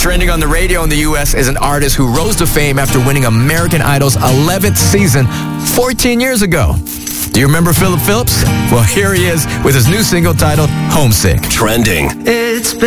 Trending on the radio in the U.S. is an artist who rose to fame after winning American Idol's 11th season 14 years ago. Do you remember Philip Phillips? Well, here he is with his new single titled Homesick. Trending. It's